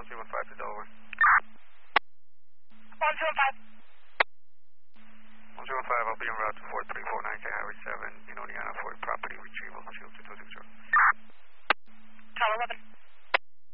1215 to Delaware. 1215. 1215, I'll be en route to 4349K Highway 7 in Oneonta for a property retrieval.